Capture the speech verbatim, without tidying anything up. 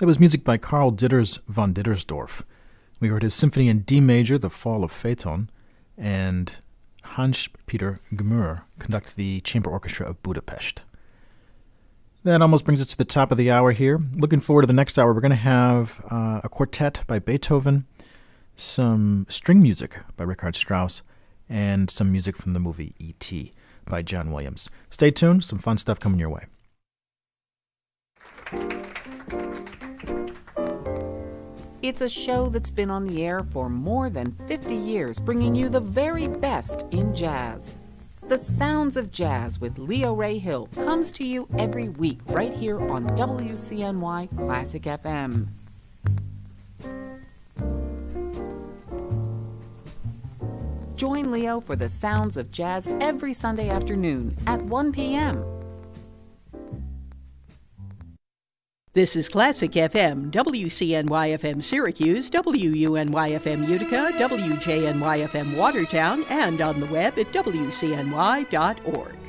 That was music by Karl Ditters von Dittersdorf. We heard his symphony in D major, The Fall of Phaeton, and Hans-Peter Gmür conducted the Chamber Orchestra of Budapest. That almost brings us to the top of the hour here. Looking forward to the next hour, we're going to have uh, a quartet by Beethoven, some string music by Richard Strauss, and some music from the movie E T by John Williams. Stay tuned, some fun stuff coming your way. It's a show that's been on the air for more than fifty years, bringing you the very best in jazz. The Sounds of Jazz with Leo Ray Hill comes to you every week right here on W C N Y Classic F M. Join Leo for the Sounds of Jazz every Sunday afternoon at one p.m. This is Classic F M, W C N Y F M Syracuse, W U N Y F M Utica, W J N Y F M Watertown, and on the web at W C N Y dot org.